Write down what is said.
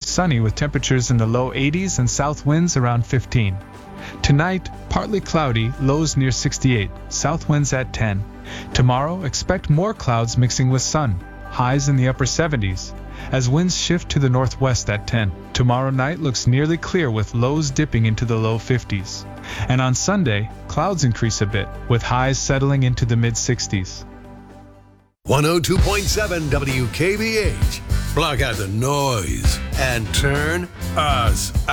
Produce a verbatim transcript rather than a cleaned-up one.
sunny with temperatures in the low eighties and south winds around fifteen. Tonight, partly cloudy, lows near sixty-eight, south winds at ten. Tomorrow, expect more clouds mixing with sun, highs in the upper seventies, as winds shift to the northwest at ten. Tomorrow night looks nearly clear with lows dipping into the low fifties. And on Sunday, clouds increase a bit, with highs settling into the mid-sixties. one oh two point seven W K B H. Block out the noise and turn us